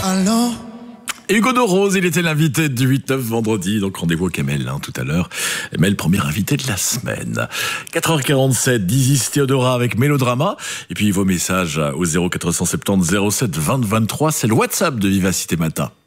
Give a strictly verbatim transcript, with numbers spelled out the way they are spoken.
Alors Hugo de Rose, il était l'invité du huit neuf vendredi, donc rendez-vous avec Amel hein, tout à l'heure. Amel, premier invité de la semaine. quatre heures quarante-sept, d'Isis Théodora avec Mélodrama. Et puis vos messages au zéro quatre cent soixante-dix zéro sept vingt vingt-trois, c'est le WhatsApp de Vivacité Matin.